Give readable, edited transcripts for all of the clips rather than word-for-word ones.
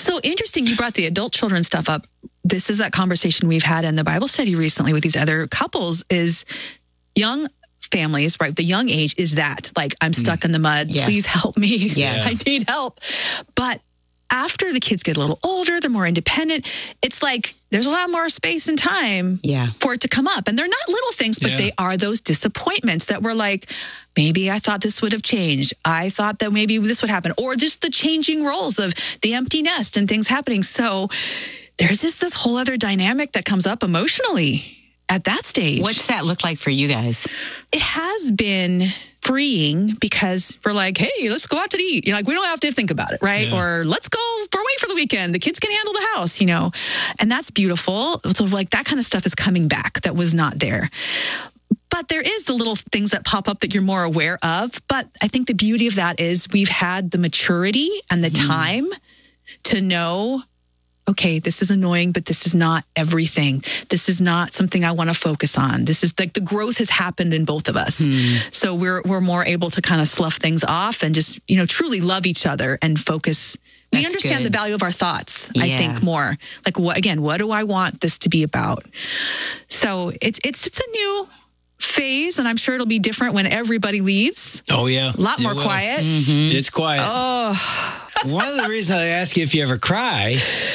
so interesting. You brought the adult children stuff up. This is that conversation we've had in the Bible study recently with these other couples is young families, right? The young age is that like, I'm stuck in the mud. Yes. Please help me. Yes. I need help. But after the kids get a little older, they're more independent. It's like there's a lot more space and time for it to come up. And they're not little things, but they are those disappointments that we're like, maybe I thought this would have changed. I thought that maybe this would happen. Or just the changing roles of the empty nest and things happening. So there's just this whole other dynamic that comes up emotionally at that stage. What's that look like for you guys? It has been freeing because we're like, hey, let's go out to eat. You're like, we don't have to think about it, right? Or let's go away for the weekend. The kids can handle the house, and that's beautiful. So like that kind of stuff is coming back that was not there. But there is the little things that pop up that you're more aware of. But I think the beauty of that is we've had the maturity and the time to know, okay, this is annoying, but this is not everything. This is not something I want to focus on. This is like the growth has happened in both of us. So we're more able to kind of slough things off and just, truly love each other and focus. We understand the value of our thoughts, I think, more. Like, what do I want this to be about? So it's a new phase, and I'm sure it'll be different when everybody leaves. Oh, yeah. A lot more quiet. It's quiet. Oh. One of the reasons I ask you if you ever cry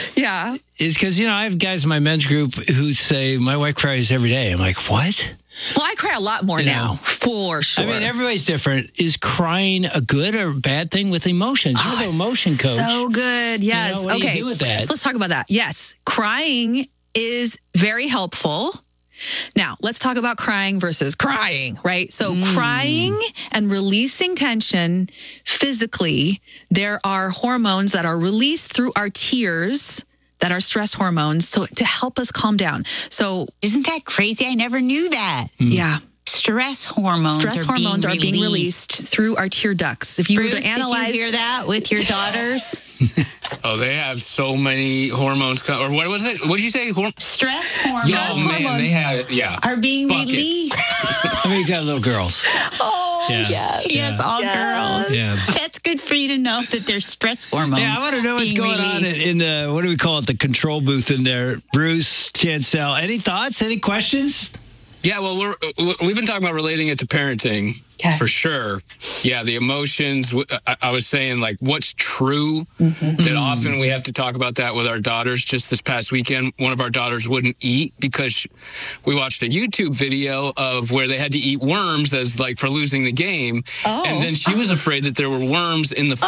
is because, I have guys in my men's group who say, my wife cries every day. I'm like, what? Well, I cry a lot more now, for sure. I mean, everybody's different. Is crying a good or bad thing with emotions? You're an emotion coach. So good. Yes. What do you do with that? So let's talk about that. Yes. Crying is very helpful. Now, let's talk about crying versus crying, right? So crying and releasing tension physically, there are hormones that are released through our tears that are stress hormones, so to help us calm down. So isn't that crazy? I never knew that. Yeah. Stress hormones are being released through our tear ducts. If you Bruce, were to analyze, did you hear that with your daughters? Oh, they have so many hormones. Or what was it? What did you say? Stress hormones. Oh, man, they have, are being buckets. released. I mean, you got little girls. Oh, yes. Yes, all girls. Yeah. That's good for you to know that there's stress hormones. Yeah, I want to know what's going on in the, what do we call it, the control booth in there. Bruce, Chancel, any thoughts, any questions? Yeah, well, we've been talking about relating it to parenting for sure. Yeah, the emotions. I was saying, like, what's true? That often we have to talk about that with our daughters. Just this past weekend, one of our daughters wouldn't eat because we watched a YouTube video of where they had to eat worms as like for losing the game. And then she was afraid that there were worms in the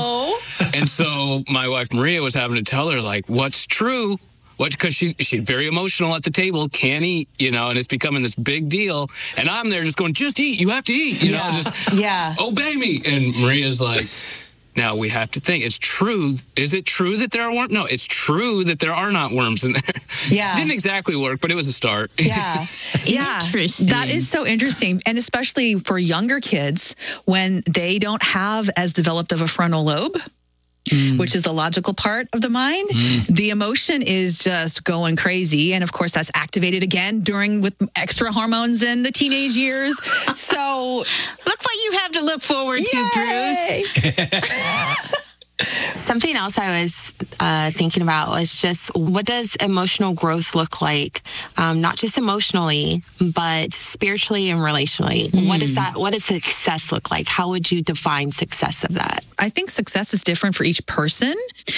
food. And so my wife, Maria, was having to tell her, like, what's true? Because she's very emotional at the table, can't eat, and it's becoming this big deal. And I'm there just going, just eat. You have to eat, just obey me. And Maria's like, now we have to think. It's true. Is it true that there are worms? No, it's true that there are not worms in there. Yeah. Didn't exactly work, but it was a start. Yeah. Interesting. That is so interesting. And especially for younger kids, when they don't have as developed of a frontal lobe, which is the logical part of the mind. The emotion is just going crazy. And of course, that's activated again with extra hormones in the teenage years. So look what you have to look forward to, Bruce. Something else I was thinking about was just what does emotional growth look like? Not just emotionally, but spiritually and relationally. What does success look like? How would you define success of that? I think success is different for each person.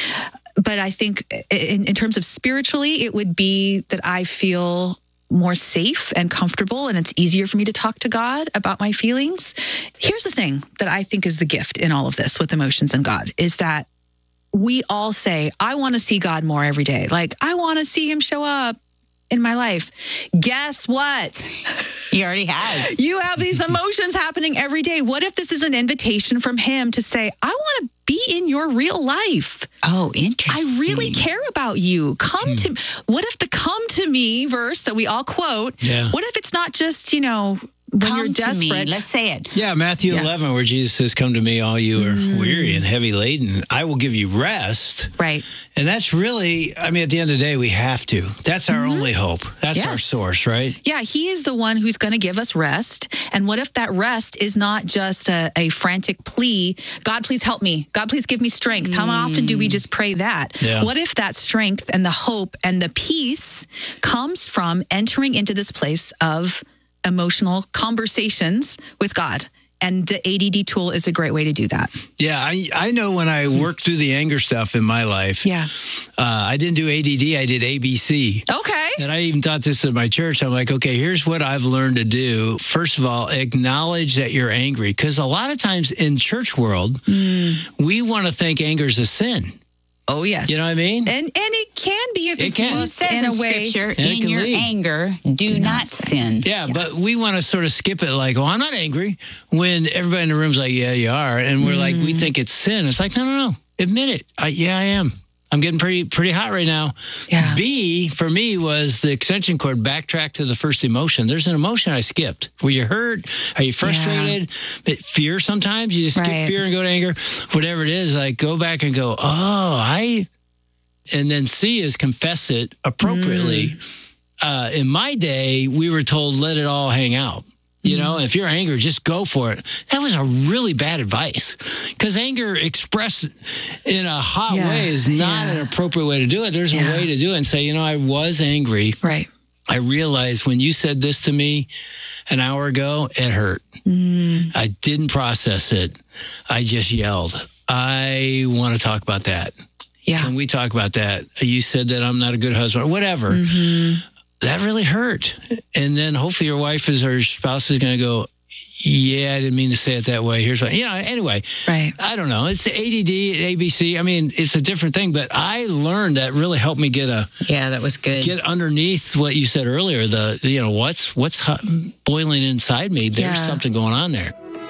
But I think in terms of spiritually, it would be that I feel more safe and comfortable, and it's easier for me to talk to God about my feelings. Here's the thing that I think is the gift in all of this with emotions and God is that we all say, I want to see God more every day. Like, I want to see him show up in my life. Guess what? He already has. You have these emotions happening every day. What if this is an invitation from him to say, I want to be in your real life? Oh, interesting. I really care about you. Come to me. What if the come to me verse that we all quote, what if it's not just, when you're desperate. Let's say it. Yeah, Matthew 11, where Jesus says, come to me, all you are weary and heavy laden. I will give you rest. Right. And that's really, at the end of the day, we have to. That's our only hope. That's our source, right? Yeah, he is the one who's going to give us rest. And what if that rest is not just a frantic plea, God, please help me. God, please give me strength. How often do we just pray that? Yeah. What if that strength and the hope and the peace comes from entering into this place of emotional conversations with God? And the ADD tool is a great way to do that. Yeah, I know when I worked through the anger stuff in my life, I didn't do ADD, I did ABC. Okay. And I even taught this at my church. I'm like, okay, here's what I've learned to do. First of all, acknowledge that you're angry. Because a lot of times in church world, we want to think anger is a sin. Oh, yes. You know what I mean? And it can be if it's used in a way. In your anger, do not sin. Yeah, but we want to sort of skip it like, oh, I'm not angry. When everybody in the room's like, yeah, you are. And we're like, we think it's sin. It's like, no. Admit it. I am. I'm getting pretty hot right now. Yeah. B, for me, was the extension cord, backtrack to the first emotion. There's an emotion I skipped. Were you hurt? Are you frustrated? Fear sometimes. You just skip fear and go to anger. Whatever it is, like go back and go, and then C is confess it appropriately. In my day, we were told, let it all hang out. You know, if you're angry, just go for it. That was a really bad advice because anger expressed in a hot way is not an appropriate way to do it. There's a way to do it and say, I was angry. Right. I realized when you said this to me an hour ago, it hurt. I didn't process it. I just yelled. I want to talk about that. Yeah. Can we talk about that? You said that I'm not a good husband or whatever. That really hurt. And then hopefully your wife or your spouse is going to go, yeah, I didn't mean to say it that way. Here's why. Anyway. Right. I don't know. It's ADD, ABC. It's a different thing, but I learned that really helped me get that was good. Get underneath what you said earlier, what's boiling inside me. There's something going on there.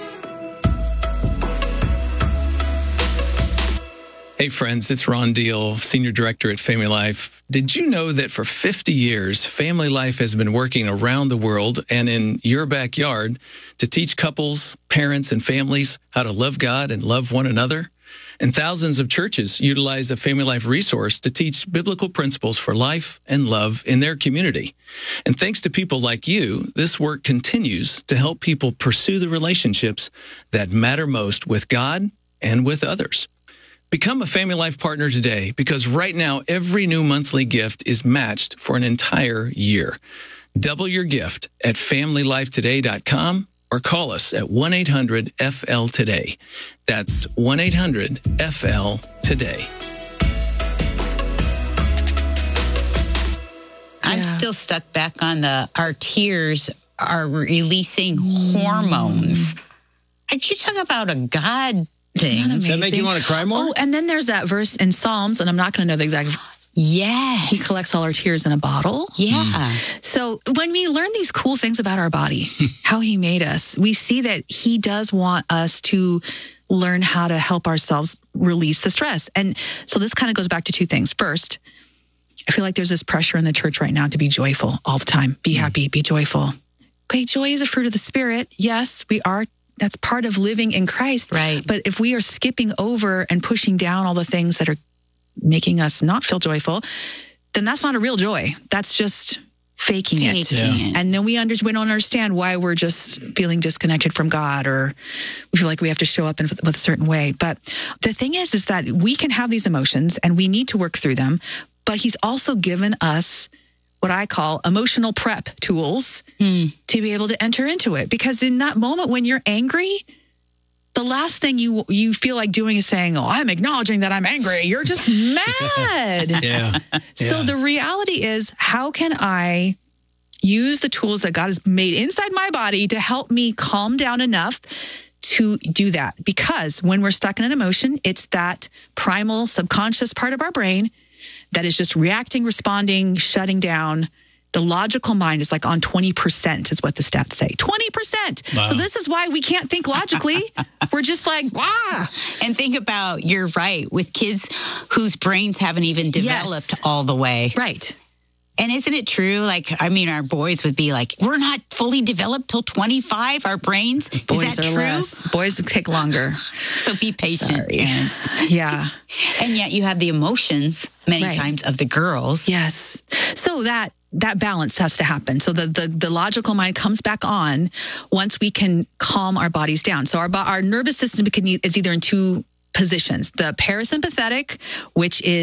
Hey friends, it's Ron Deal, Senior Director at Family Life. Did you know that for 50 years, Family Life has been working around the world and in your backyard to teach couples, parents, and families how to love God and love one another? And thousands of churches utilize a Family Life resource to teach biblical principles for life and love in their community. And thanks to people like you, this work continues to help people pursue the relationships that matter most with God and with others. Become a Family Life partner today because right now every new monthly gift is matched for an entire year. Double your gift at FamilyLifeToday.com or call us at 1-800-FL-TODAY. That's 1-800-FL-TODAY. I'm still stuck back on our tears are releasing hormones. You talk about a God thing. Does that make you want to cry more? Oh, and then there's that verse in Psalms, and I'm not going to know the exact. Yes. He collects all our tears in a bottle. Yeah. So when we learn these cool things about our body, how he made us, we see that he does want us to learn how to help ourselves release the stress. And so this kind of goes back to two things. First, I feel like there's this pressure in the church right now to be joyful all the time. Be happy, be joyful. Okay, joy is a fruit of the Spirit. Yes, we are. That's part of living in Christ. Right. But if we are skipping over and pushing down all the things that are making us not feel joyful, then that's not a real joy. That's just faking it. And then we don't understand why we're just feeling disconnected from God, or we feel like we have to show up with a certain way. But the thing is that we can have these emotions and we need to work through them, but he's also given us what I call emotional prep tools to be able to enter into it. Because in that moment when you're angry, the last thing you feel like doing is saying, oh, I'm acknowledging that I'm angry. You're just mad. So the reality is, how can I use the tools that God has made inside my body to help me calm down enough to do that? Because when we're stuck in an emotion, it's that primal subconscious part of our brain that is just reacting, responding, shutting down. The logical mind is like on 20% is what the stats say. 20%. Wow. So this is why we can't think logically. We're just like, And think about, you're right, with kids whose brains haven't even developed all the way. Right. And isn't it true? Like, I mean, our boys would be like, we're not fully developed till 25, our brains. Boys Is that are true? less. Boys take longer. So be patient, Sorry. parents. Yeah. And yet you have the emotions many Right. times of the girls. Yes. So that balance has to happen. So the logical mind comes back on once we can calm our bodies down. So our nervous system is either in two positions: the parasympathetic, which is